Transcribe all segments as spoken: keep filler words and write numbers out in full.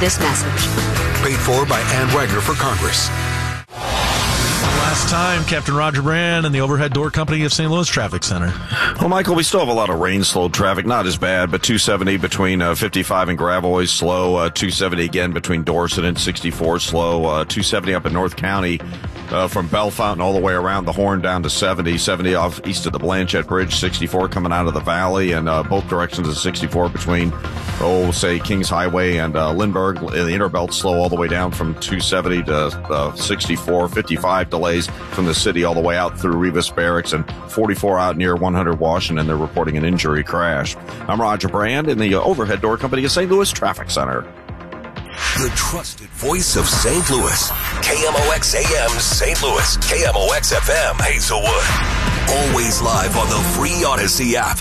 this message. Paid for by Ann Wagner for Congress. Last time, Captain Roger Brand and the Overhead Door Company of Saint Louis Traffic Center. Well, Michael, we still have a lot of rain-slowed traffic. Not as bad, but two seventy between uh, fifty-five and Gravois slow. Uh, two seventy again between Dorset and sixty-four slow. Uh, two seventy up in North County uh, from Bell Fountain all the way around the Horn down to seventy. seventy off east of the Blanchette Bridge. sixty-four coming out of the valley, and uh, both directions of sixty-four between, oh, say, Kings Highway and uh, Lindbergh. The Interbelt slow all the way down from two seventy to uh, sixty-four. fifty-five delays from the city all the way out through Revis Barracks, and forty-four out near one hundred Washington. They're reporting an injury crash. I'm Roger Brand in the uh, Overhead Door Company of Saint Louis Traffic Center. The trusted voice of Saint Louis. K M O X A M Saint Louis. K M O X F M Hazelwood. Always live on the free Odyssey app.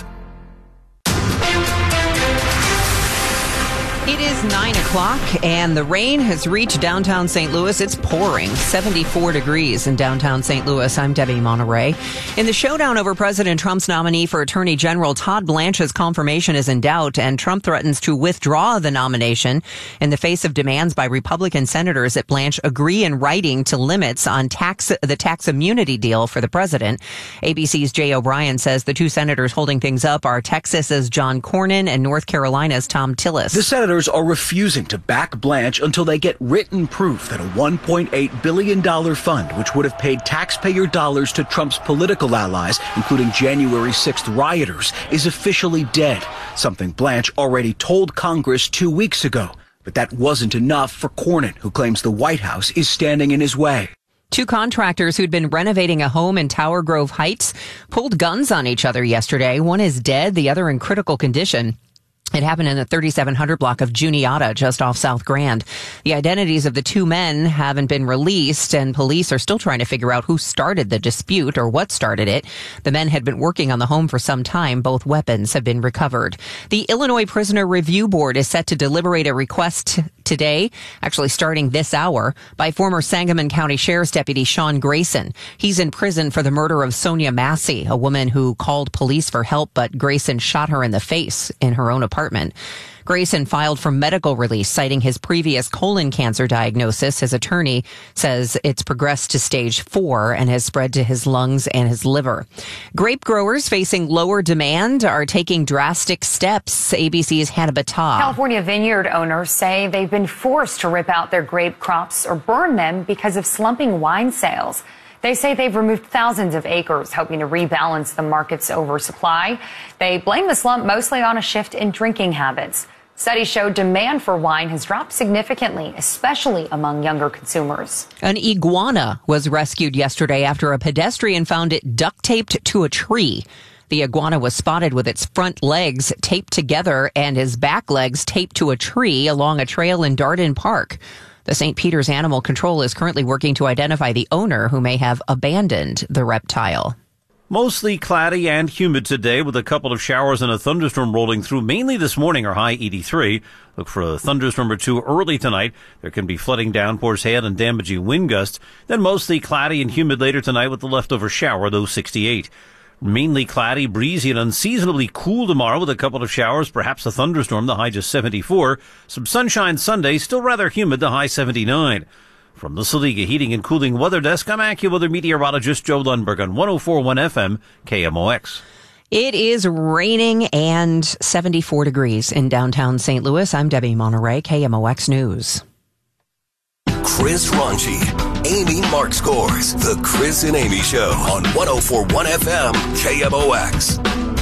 It is nine o'clock, and the rain has reached downtown Saint Louis. It's pouring, seventy-four degrees in downtown Saint Louis. I'm Debbie Monterey. In the showdown over President Trump's nominee for Attorney General, Todd Blanche's confirmation is in doubt, and Trump threatens to withdraw the nomination in the face of demands by Republican senators that Blanche agree in writing to limits on tax the tax immunity deal for the president. A B C's Jay O'Brien says the two senators holding things up are Texas's John Cornyn and North Carolina's Tom Tillis. The senators are refusing to back Blanche until they get written proof that a one point eight billion dollars fund, which would have paid taxpayer dollars to Trump's political allies, including January sixth rioters, is officially dead, something Blanche already told Congress two weeks ago. But that wasn't enough for Cornyn, who claims the White House is standing in his way. Two contractors who'd been renovating a home in Tower Grove Heights pulled guns on each other yesterday. One is dead, the other in critical condition. It happened in the thirty-seven hundred block of Juniata, just off South Grand. The identities of the two men haven't been released, and police are still trying to figure out who started the dispute or what started it. The men had been working on the home for some time. Both weapons have been recovered. The Illinois Prisoner Review Board is set to deliberate a request today, actually starting this hour, by former Sangamon County Sheriff's Deputy Sean Grayson. He's in prison for the murder of Sonia Massey, a woman who called police for help, but Grayson shot her in the face in her own apartment. Grayson filed for medical release, citing his previous colon cancer diagnosis. His attorney says it's progressed to stage four and has spread to his lungs and his liver. Grape growers facing lower demand are taking drastic steps. A B C's Hannah Battah. California vineyard owners say they've been forced to rip out their grape crops or burn them because of slumping wine sales. They say they've removed thousands of acres, hoping to rebalance the market's oversupply. They blame the slump mostly on a shift in drinking habits. Studies show demand for wine has dropped significantly, especially among younger consumers. An iguana was rescued yesterday after a pedestrian found it duct taped to a tree. The iguana was spotted with its front legs taped together and his back legs taped to a tree along a trail in Darden Park. The Saint Peter's Animal Control is currently working to identify the owner who may have abandoned the reptile. Mostly cloudy and humid today with a couple of showers and a thunderstorm rolling through. Mainly this morning, our high eighty-three. Look for a thunderstorm or two early tonight. There can be flooding, downpours, hail, and damaging wind gusts. Then mostly cloudy and humid later tonight with the leftover shower, though sixty-eight. Mainly cloudy, breezy, and unseasonably cool tomorrow with a couple of showers, perhaps a thunderstorm, the high just seventy-four. Some sunshine Sunday, still rather humid, the high seventy-nine. From the Saliga Heating and Cooling Weather Desk, I'm AccuWeather meteorologist Joe Lundberg on one oh four point one F M K M O X. It is raining and seventy-four degrees in downtown Saint Louis. I'm Debbie Monterey, K M O X News. Chris Ronchi, Amy Mark Scores, The Chris and Amy Show on one oh four point one F M K M O X.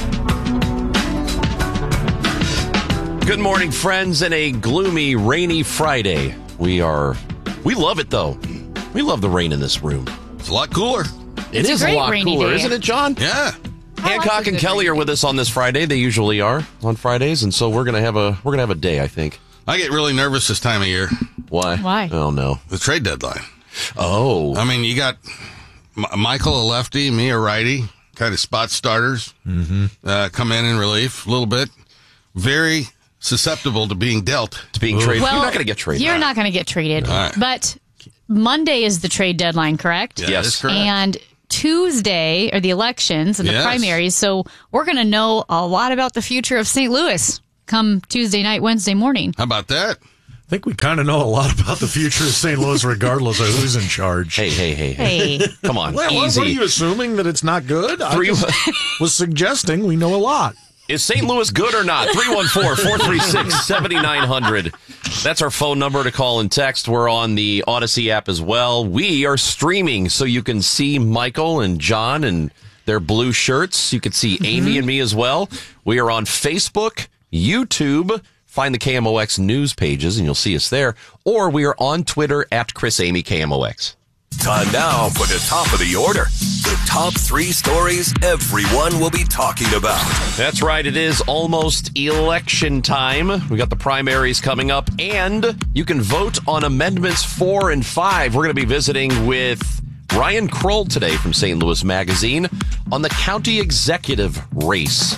Good morning, friends, and a gloomy, rainy Friday. We are, we love it, though. We love the rain in this room. It's a lot cooler. It it's is a, a lot cooler, day. isn't it, John? Yeah. Hancock and Kelly are with us on this Friday. They usually are on Fridays, and so we're gonna have a we're gonna have a day, I think. I get really nervous this time of year. Why? Why? Oh no, the trade deadline. Oh, I mean, you got M- Michael a lefty, me a righty, kind of spot starters. Mm-hmm. Uh, come in in relief a little bit. Very susceptible to being dealt. To being traded. Well, you're not going to get traded. You're not going to get traded. Right. But Monday is the trade deadline, correct? Yeah, yes, that's correct. And Tuesday are the elections and the yes. primaries, so we're going to know a lot about the future of Saint Louis come Tuesday night, Wednesday morning. How about that? think we kind of know a lot about the future of Saint Louis, regardless of who's in charge. Hey, hey, hey, hey. Hey. Come on, Well, what, easy. what are you assuming that it's not good? Three- I just was suggesting we know a lot. Is Saint Louis good or not? three one four, four three six, seven nine zero zero. That's our phone number to call and text. We're on the Odyssey app as well. We are streaming, so you can see Michael and John and their blue shirts. You can see Amy and me as well. We are on Facebook, YouTube. Find the K M O X news pages, and you'll see us there. Or we are on Twitter at Chris Amy K M O X. Time now for the top of the order. The top three stories everyone will be talking about. That's right. It is almost election time. We got the primaries coming up, and you can vote on amendments four and five. We're going to be visiting with Ryan Kroll today from Saint Louis Magazine on the county executive race.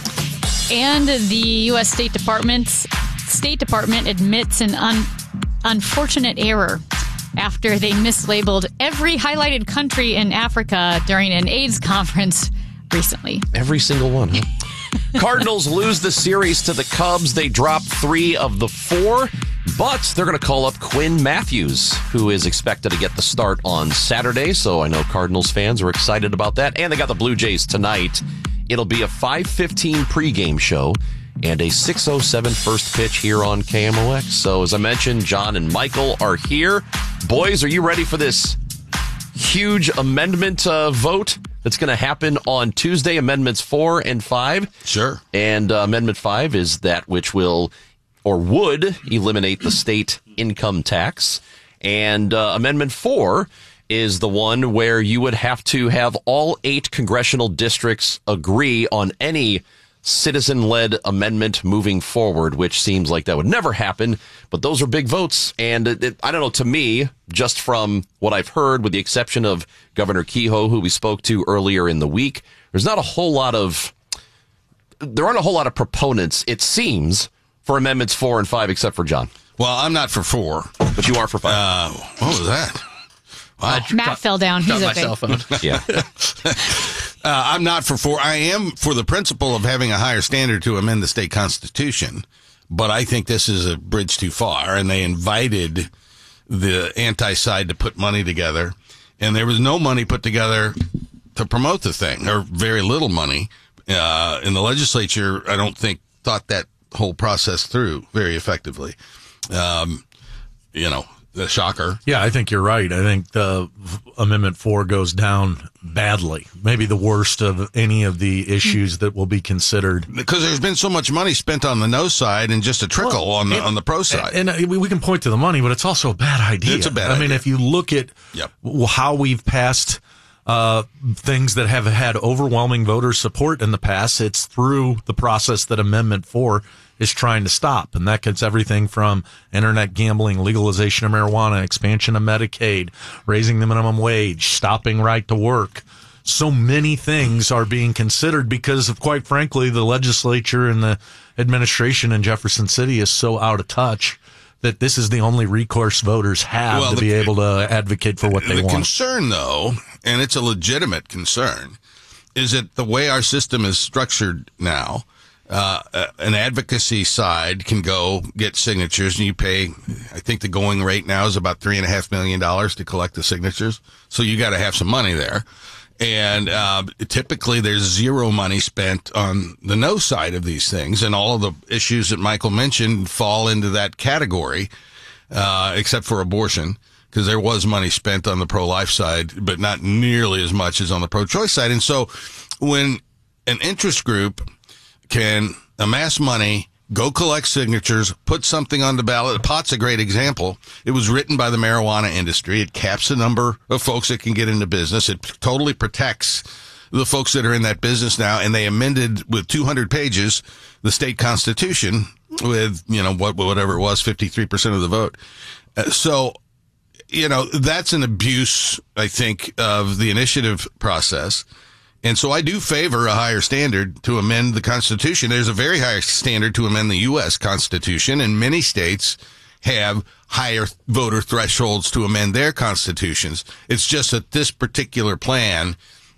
And the U S State Department State Department admits an un, unfortunate error after they mislabeled every highlighted country in Africa during an AIDS conference recently. Every single one, huh? Cardinals lose the series to the Cubs. They drop three of the four, but they're going to call up Quinn Matthews, who is expected to get the start on Saturday. So I know Cardinals fans are excited about that. And they got the Blue Jays tonight. It'll be a five fifteen pregame show and a six oh seven first pitch here on K M O X. So as I mentioned, John and Michael are here. Boys, are you ready for this huge amendment uh, vote that's going to happen on Tuesday, amendments four and five? Sure. And uh, amendment five is that which will or would eliminate the state income tax. And uh, amendment four is the one where you would have to have all eight congressional districts agree on any citizen-led amendment moving forward, which seems like that would never happen. But those are big votes. And it, it, I don't know, to me, just from what I've heard, with the exception of Governor Kehoe, who we spoke to earlier in the week, there's not a whole lot of, there aren't a whole lot of proponents, it seems, for amendments four and five, except for John. Well, I'm not for four. But you are for five. Uh, what was that? Wow. Matt fell down. He's my okay. cell phone. Yeah. Uh, I'm not for four. I am for the principle of having a higher standard to amend the state constitution, but I think this is a bridge too far, and they invited the anti-side to put money together, and there was no money put together to promote the thing, or very little money. Uh, in the legislature, I don't think thought that whole process through very effectively. Um, you know, the shocker. Yeah, I think you're right. I think the Amendment four goes down badly. Maybe the worst of any of the issues that will be considered. Because there's been so much money spent on the no side and just a trickle well, on the and, on the pro side. And, and we can point to the money, but it's also a bad idea. It's a bad I idea. mean, if you look at Yep. how we've passed uh, things that have had overwhelming voter support in the past, it's through the process that Amendment four is trying to stop. And that gets everything from internet gambling, legalization of marijuana, expansion of Medicaid, raising the minimum wage, stopping right to work. So many things are being considered because of, quite frankly, the legislature and the administration in Jefferson City is so out of touch that this is the only recourse voters have Well, to the- be able to advocate for what they the want. concern, though, and it's a legitimate concern, is that the way our system is structured now, uh, uh, an advocacy side can go get signatures, and you pay, I think the going rate now is about three and a half million dollars to collect the signatures. So you got to have some money there. And uh, typically there's zero money spent on the no side of these things. And all of the issues that Michael mentioned fall into that category, uh, except for abortion, because there was money spent on the pro-life side, but not nearly as much as on the pro-choice side. And so when an interest group can amass money, go collect signatures, put something on the ballot. Pot's a great example. It was written by the marijuana industry. It caps the number of folks that can get into business. It totally protects the folks that are in that business now. And they amended with two hundred pages the state constitution with, you know, what, whatever it was, fifty-three percent of the vote. Uh, so, you know, that's an abuse, I think, of the initiative process. And so I do favor a higher standard to amend the Constitution. There's a very high standard to amend the U S Constitution, and many states have higher voter thresholds to amend their constitutions. It's just that this particular plan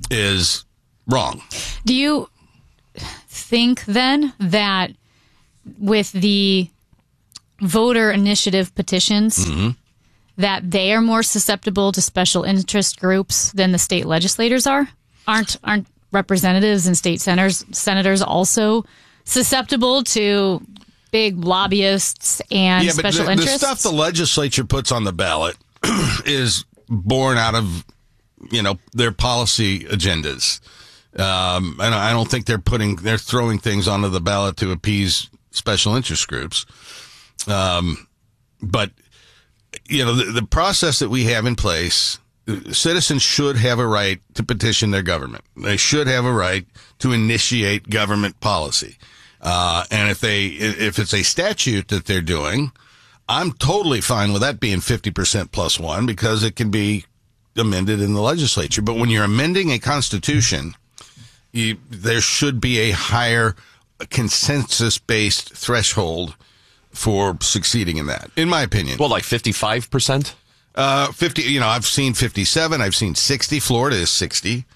is wrong. Do you think then that with the voter initiative petitions, Mm-hmm. that they are more susceptible to special interest groups than the state legislators are? Aren't aren't representatives and state senators senators also susceptible to big lobbyists and yeah, but special the, interests? the stuff the legislature puts on the ballot is born out of, you know, their policy agendas. Um, and I don't think they're putting, they're throwing things onto the ballot to appease special interest groups. Um, but, you know, the, the process that we have in place, citizens should have a right to petition their government. They should have a right to initiate government policy. Uh, and if they, if it's a statute that they're doing, I'm totally fine with that being fifty percent plus one because it can be amended in the legislature. But when you're amending a constitution, you, there should be a higher consensus-based threshold for succeeding in that, in my opinion. Well, like fifty-five percent? Uh, fifty, you know, I've seen fifty-seven, I've seen sixty. Florida is sixty.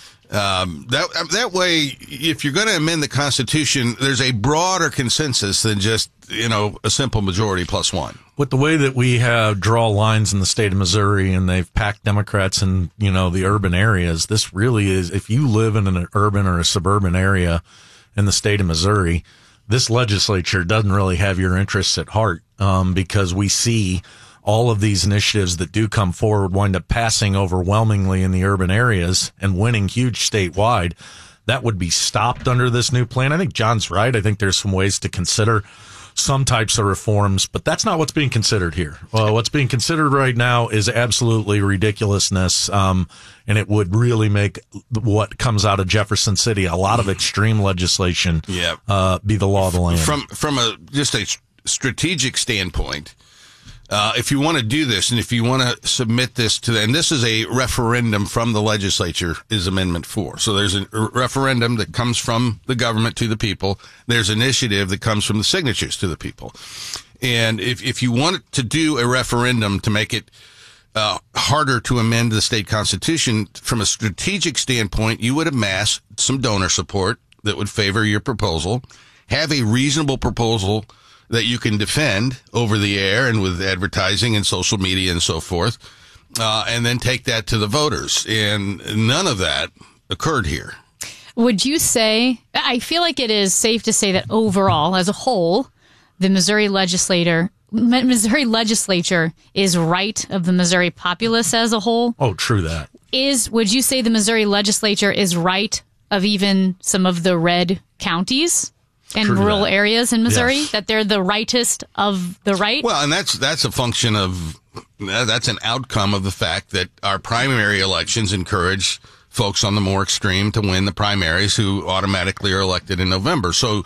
Um, that, that way, if you're going to amend the Constitution, there's a broader consensus than just, you know, a simple majority plus one. With the way that we have draw lines in the state of Missouri and they've packed Democrats in, you know, the urban areas, this really is, if you live in an urban or a suburban area in the state of Missouri, this legislature doesn't really have your interests at heart, um, because we see all of these initiatives that do come forward wind up passing overwhelmingly in the urban areas and winning huge statewide. That would be stopped under this new plan. I think John's right. I think there's some ways to consider some types of reforms, but that's not what's being considered here. Well, what's being considered right now is absolutely ridiculousness, um, and it would really make what comes out of Jefferson City, a lot of extreme legislation, yeah. uh, be the law of the land. From from a just a strategic standpoint, uh, if you want to do this and if you want to submit this to, and this is a referendum from the legislature, is Amendment four. So there's a referendum that comes from the government to the people. There's initiative that comes from the signatures to the people. And if, if you want to do a referendum to make it uh, harder to amend the state constitution, from a strategic standpoint, you would amass some donor support that would favor your proposal, have a reasonable proposal that you can defend over the air and with advertising and social media and so forth, uh, and then take that to the voters. And none of that occurred here. Would you say, I feel like it is safe to say that overall, as a whole, the Missouri legislator, Missouri legislature is right of the Missouri populace as a whole? Oh, true that. Is, would you say the Missouri legislature is right of even some of the red counties and True rural that. areas in Missouri? Yes. That they're the rightest of the right? Well, and that's that's a function of, that's an outcome of the fact that our primary elections encourage folks on the more extreme to win the primaries who automatically are elected in November. So,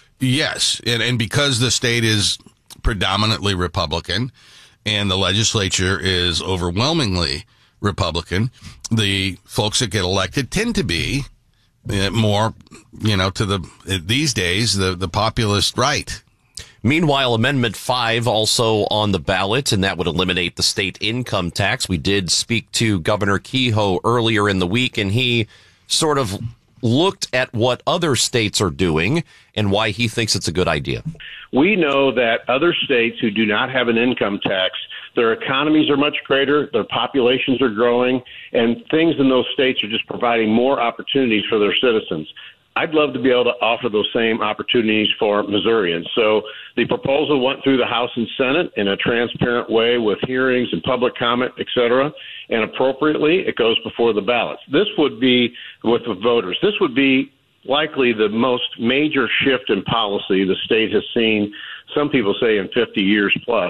yes, and, and because the state is predominantly Republican and the legislature is overwhelmingly Republican, the folks that get elected tend to be uh, more, you know, to the, these days, the, the populist right. Meanwhile, Amendment five also on the ballot, and that would eliminate the state income tax. We did speak to Governor Kehoe earlier in the week, and he sort of looked at what other states are doing and why he thinks it's a good idea. We know that other states who do not have an income tax, their economies are much greater, their populations are growing, and things in those states are just providing more opportunities for their citizens. I'd love to be able to offer those same opportunities for Missourians. So the proposal went through the House and Senate in a transparent way with hearings and public comment, et cetera, and appropriately it goes before the ballots. This would be, with the voters, this would be likely the most major shift in policy the state has seen, some people say in fifty years plus.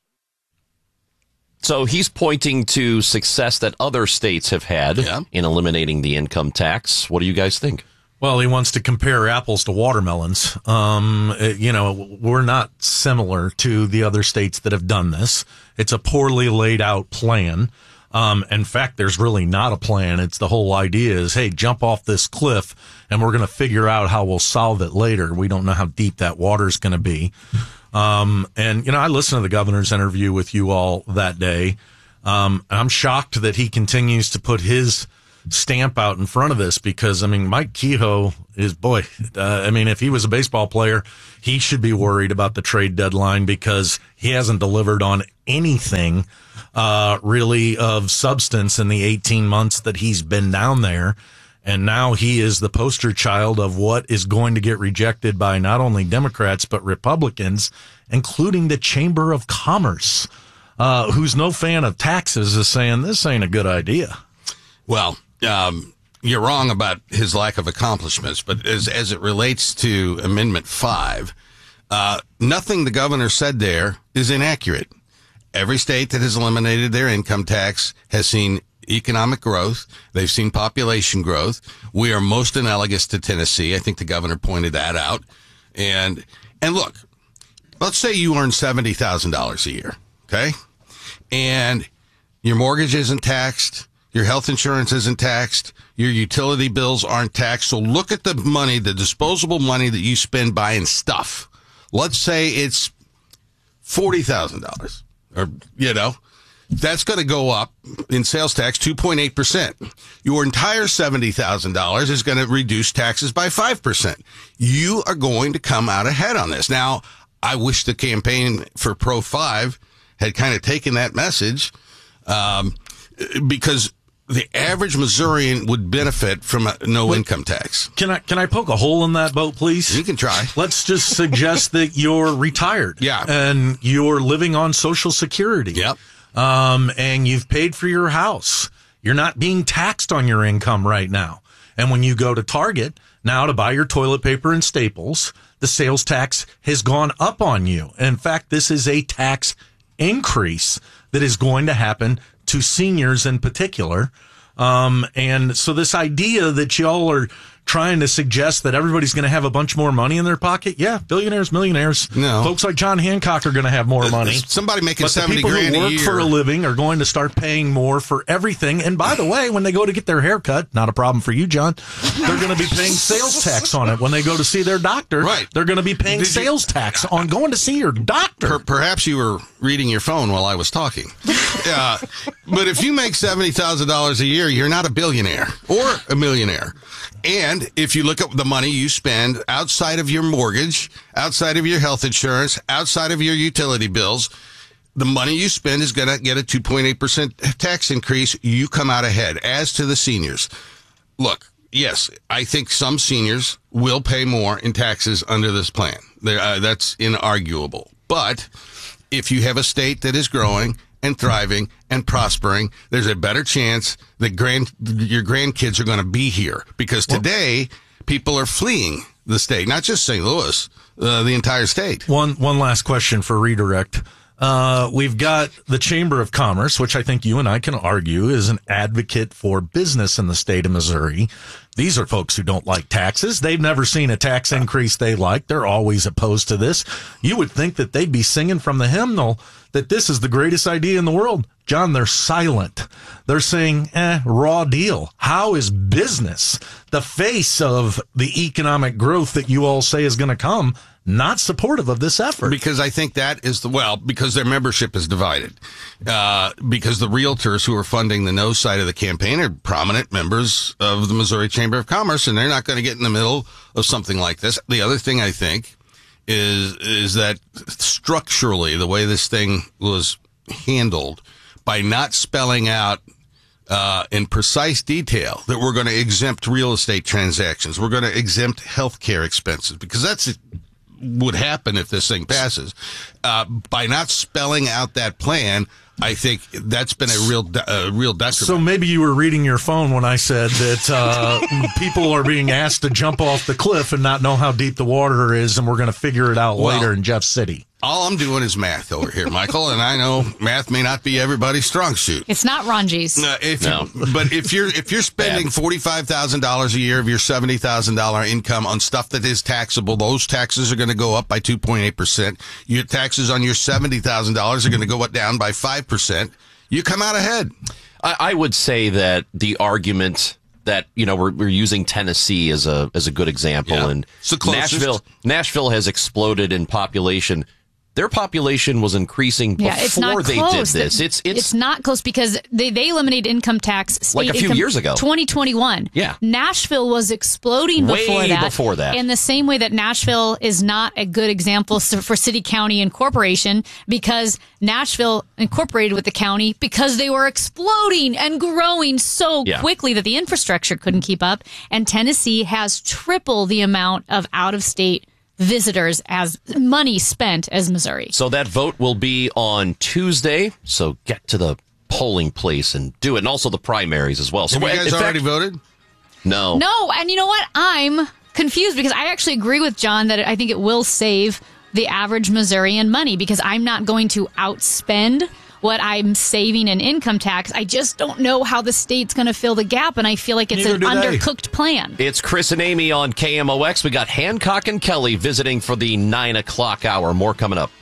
So he's pointing to success that other states have had yeah. in eliminating the income tax. What do you guys think? Well, he wants to compare apples to watermelons. Um, it, you know, we're not similar to the other states that have done this. It's a poorly laid out plan. Um, in fact, there's really not a plan. It's the whole idea is, hey, jump off this cliff and we're going to figure out how we'll solve it later. We don't know how deep that water's going to be. Um, and, you know, I listened to the governor's interview with you all that day. Um, I'm shocked that he continues to put his stamp out in front of this because, I mean, Mike Kehoe is, boy, uh, I mean, if he was a baseball player, he should be worried about the trade deadline because he hasn't delivered on anything uh, really of substance in the eighteen months that he's been down there. And now he is the poster child of what is going to get rejected by not only Democrats, but Republicans, including the Chamber of Commerce, uh, who's no fan of taxes, is saying this ain't a good idea. Well, um, you're wrong about his lack of accomplishments, but as, as it relates to Amendment five, uh, nothing the governor said there is inaccurate. Every state that has eliminated their income tax has seen economic growth. They've seen population growth. We are most analogous to Tennessee. I think the governor pointed that out. And, and look, let's say you earn seventy thousand dollars a year. Okay. And your mortgage isn't taxed. Your health insurance isn't taxed. Your utility bills aren't taxed. So look at the money, the disposable money that you spend buying stuff. Let's say it's forty thousand dollars or, you know, that's going to go up in sales tax two point eight percent. Your entire seventy thousand dollars is going to reduce taxes by five percent. You are going to come out ahead on this. Now, I wish the campaign for Pro five had kind of taken that message, um, because the average Missourian would benefit from a no Wait, income tax. Can I can I poke a hole in that boat, please? You can try. Let's just suggest that you're retired. Yeah. And you're living on Social Security. Yep. Um, and you've paid for your house. You're not being taxed on your income right now. And when you go to Target now to buy your toilet paper and Staples, the sales tax has gone up on you. In fact, this is a tax increase that is going to happen to seniors in particular. Um, and so this idea that y'all are trying to suggest that everybody's going to have a bunch more money in their pocket. Yeah, billionaires, millionaires. No. Folks like John Hancock are going to have more money. Somebody making but seventy grand a year. The people who work for a living are going to start paying more for everything. And by the way, when they go to get their hair cut, not a problem for you, John, they're going to be paying sales tax on it. When they go to see their doctor, right. they're going to be paying Did sales you, tax on going to see your doctor. Per, perhaps you were reading your phone while I was talking. uh, but if you make seventy thousand dollars a year, you're not a billionaire or a millionaire. And if you look at the money you spend outside of your mortgage, outside of your health insurance, outside of your utility bills, the money you spend is going to get a two point eight percent tax increase. You come out ahead. As to the seniors, look, yes, I think some seniors will pay more in taxes under this plan. Uh, that's inarguable. But if you have a state that is growing and thriving and prospering, there's a better chance that grand your grandkids are going to be here, because today people are fleeing the state, not just Saint Louis, uh, the entire state. One one last question for redirect. Uh, we've got the Chamber of Commerce, which I think you and I can argue is an advocate for business in the state of Missouri. These are folks who don't like taxes. They've never seen a tax increase they like. They're always opposed to this. You would think that they'd be singing from the hymnal that this is the greatest idea in the world. John, they're silent. They're saying, eh, raw deal. How is business, the face of the economic growth that you all say is going to come, not supportive of this effort? Because I think that is the, well, because their membership is divided. Uh, because the realtors who are funding the no side of the campaign are prominent members of the Missouri Chamber of Commerce, and they're not going to get in the middle of something like this. The other thing I think is, is that structurally, the way this thing was handled, by not spelling out uh, in precise detail that we're going to exempt real estate transactions, we're going to exempt health care expenses, because that's would happen if this thing passes. Uh, by not spelling out that plan, I think that's been a real, uh, real detriment. So maybe you were reading your phone when I said that uh, people are being asked to jump off the cliff and not know how deep the water is, and we're going to figure it out well, later in Jeff City. All I'm doing is math over here, Michael, and I know math may not be everybody's strong suit. It's not Ranji's. Uh, if no. you, but if you're if you're spending forty-five thousand dollars a year of your seventy thousand dollars income on stuff that is taxable, those taxes are going to go up by two point eight percent. Your taxes on your seventy thousand dollars are going to go up down by five percent. You come out ahead. I, I would say that the argument that, you know, we're we're using Tennessee as a as a good example, yeah. and Nashville Nashville has exploded in population. their population was increasing before yeah, it's not they close. did this. It's, it's it's not close because they, they eliminated income tax state like a few income, years ago. twenty twenty-one. Yeah. Nashville was exploding Way before that. before that. In the same way that Nashville is not a good example for city, county, and corporation because Nashville incorporated with the county because they were exploding and growing so Yeah. quickly that the infrastructure couldn't keep up. And Tennessee has triple the amount of out-of-state visitors as money spent as Missouri. So that vote will be on Tuesday. So get to the polling place and do it. And also the primaries as well. So Have you guys in already fact, voted? No. No, and you know what? I'm confused because I actually agree with John that I think it will save the average Missourian money because I'm not going to outspend what I'm saving in income tax. I just don't know how the state's going to fill the gap, and I feel like it's Neither an do they. undercooked plan. It's Chris and Amy on K M O X. We got Hancock and Kelly visiting for the nine o'clock hour. More coming up.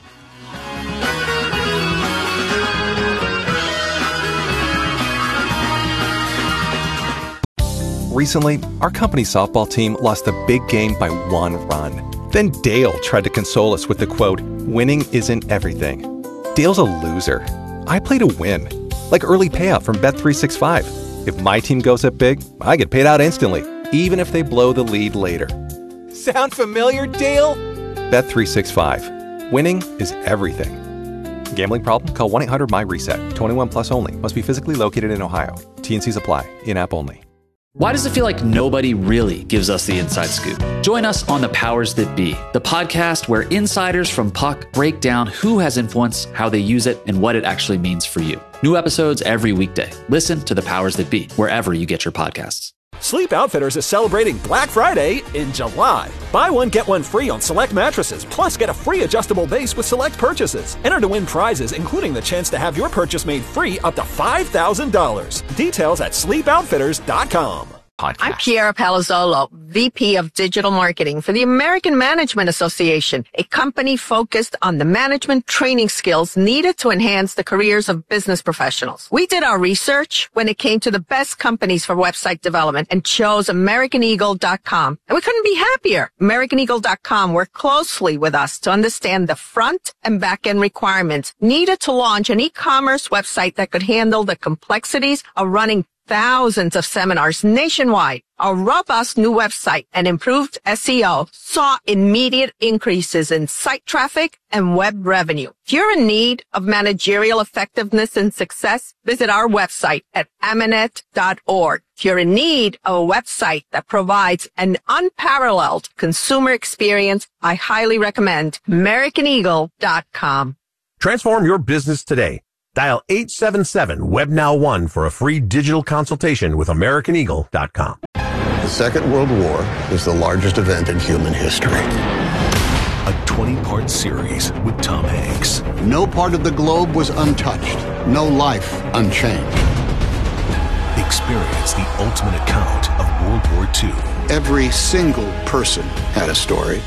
Recently, our company's softball team lost a big game by one run. Then Dale tried to console us with the quote, "Winning isn't everything." Dale's a loser. I play to win. Like early payout from Bet three sixty-five. If my team goes up big, I get paid out instantly, even if they blow the lead later. Sound familiar, Dale? Bet three sixty-five. Winning is everything. Gambling problem? Call one eight hundred M Y reset. twenty-one plus only. Must be physically located in Ohio. T and Cs apply. In-app only. Why does it feel like nobody really gives us the inside scoop? Join us on The Powers That Be, the podcast where insiders from Puck break down who has influence, how they use it, and what it actually means for you. New episodes every weekday. Listen to The Powers That Be, wherever you get your podcasts. Sleep Outfitters is celebrating Black Friday in July. Buy one, get one free on select mattresses, plus get a free adjustable base with select purchases. Enter to win prizes, including the chance to have your purchase made free up to five thousand dollars. Details at sleep outfitters dot com. Podcast. I'm Kiara Palazzolo, V P of Digital Marketing for the American Management Association, a company focused on the management training skills needed to enhance the careers of business professionals. We did our research when it came to the best companies for website development and chose American Eagle dot com. And we couldn't be happier. American Eagle dot com worked closely with us to understand the front and back end requirements needed to launch an e-commerce website that could handle the complexities of running thousands of seminars nationwide. Our robust new website and improved S E O saw immediate increases in site traffic and web revenue. If you're in need of managerial effectiveness and success, visit our website at amanet dot org. If you're in need of a website that provides an unparalleled consumer experience, I highly recommend American Eagle dot com. Transform your business today. Dial eight seven seven web now one for a free digital consultation with American Eagle dot com. The Second World War is the largest event in human history. A twenty-part series with Tom Hanks. No part of the globe was untouched. No life unchanged. Experience the ultimate account of World War Two. Every single person had a story.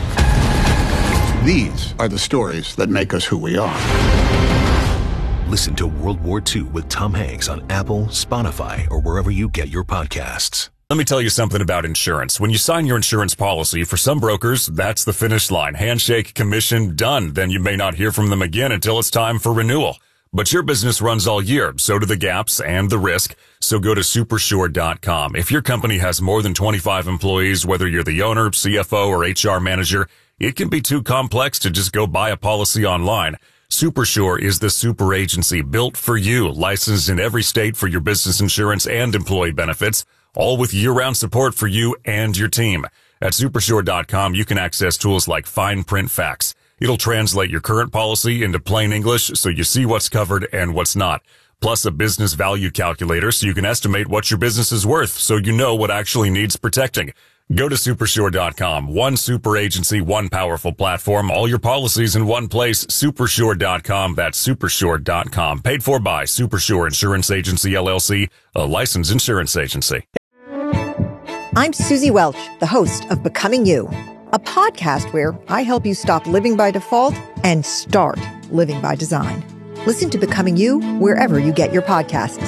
These are the stories that make us who we are. Listen to World War Two with Tom Hanks on Apple, Spotify, or wherever you get your podcasts. Let me tell you something about insurance. When you sign your insurance policy, for some brokers, that's the finish line. Handshake, commission, done. Then you may not hear from them again until it's time for renewal. But your business runs all year, so do the gaps and the risk. So go to Supersure dot com. If your company has more than twenty-five employees, whether you're the owner, C F O, or H R manager, it can be too complex to just go buy a policy online. Supersure is the super agency built for you, licensed in every state for your business insurance and employee benefits, all with year-round support for you and your team. At Supersure dot com, you can access tools like fine print facts. It'll translate your current policy into plain English so you see what's covered and what's not. Plus a business value calculator so you can estimate what your business is worth so you know what actually needs protecting. Go to Supersure dot com. One super agency, one powerful platform, all your policies in one place. Supersure dot com. That's Supersure dot com. Paid for by Supersure Insurance Agency, L L C, a licensed insurance agency. I'm Susie Welch, the host of Becoming You, a podcast where I help you stop living by default and start living by design. Listen to Becoming You wherever you get your podcasts.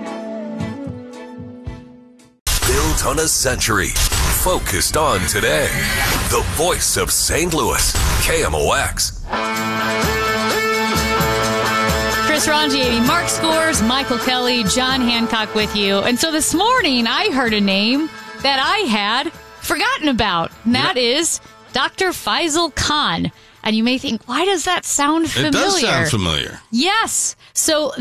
Built on a century. Focused on today. The voice of Saint Louis. K M O X. Chris Rangieri, Mark Scores, Michael Kelly, John Hancock with you. And so this morning I heard a name that I had forgotten about, and that yep. is Doctor Faisal Khan. And you may think, why does that sound familiar? It does sound familiar. Yes. So